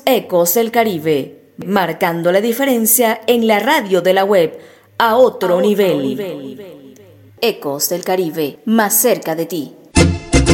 Ecos del Caribe, marcando la diferencia en la radio de la web a otro nivel. Ecos del Caribe, más cerca de ti.